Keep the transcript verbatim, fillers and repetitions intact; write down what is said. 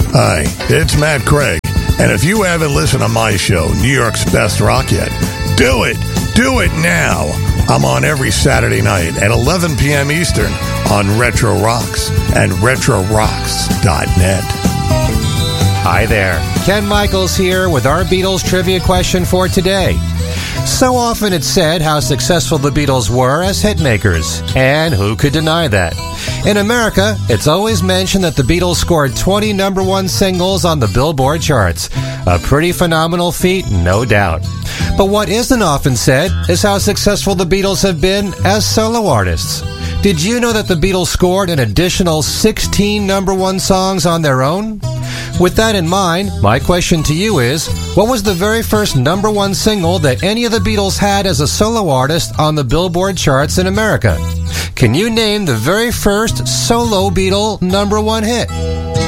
Hi, it's Matt Craig, and if you haven't listened to my show, New York's Best Rock, yet, do it! Do it now! I'm on every Saturday night at eleven p.m. Eastern on Retro Rocks and retro rocks dot net. Hi there, Ken Michaels here with our Beatles trivia question for today. So often it's said how successful the Beatles were as hitmakers, and who could deny that? In America, it's always mentioned that the Beatles scored twenty number one singles on the Billboard charts. A pretty phenomenal feat, no doubt. But what isn't often said is how successful the Beatles have been as solo artists. Did you know that the Beatles scored an additional sixteen number one songs on their own? With that in mind, my question to you is, what was the very first number one single that any of the Beatles had as a solo artist on the Billboard charts in America? Can you name the very first solo Beatle number one hit?